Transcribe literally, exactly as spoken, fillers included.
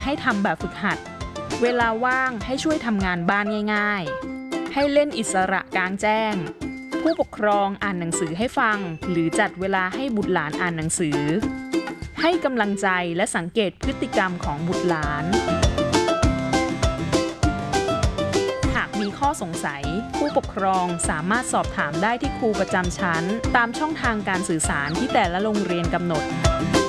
ให้ทำแบบฝึกหัดเวลาว่างให้ช่วยทำงานบ้านง่ายๆให้เล่นอิสระกลางแจ้งผู้ปกครองอ่านหนังสือให้ฟังหรือจัดเวลาให้บุตรหลานอ่านหนังสือให้กำลังใจและสังเกตพฤติกรรมของบุตรหลานหากมีข้อสงสัยผู้ปกครองสามารถสอบถามได้ที่ครูประจำชั้นตามช่องทางการสื่อสารที่แต่ละโรงเรียนกำหนด